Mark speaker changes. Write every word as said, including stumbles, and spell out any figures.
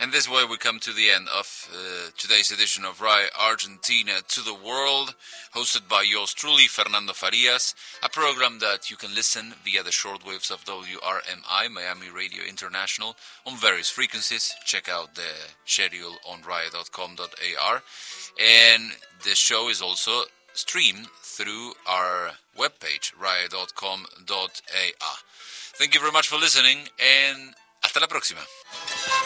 Speaker 1: And this way we come to the end of uh, today's edition of RAI Argentina to the World, hosted by yours truly, Fernando Farias, a program that you can listen via the shortwaves of W R M I, Miami Radio International, on various frequencies. Check out the schedule on rai dot com dot a r. And the show is also streamed through our webpage, rai dot com dot a r. Thank you very much for listening, and hasta la próxima.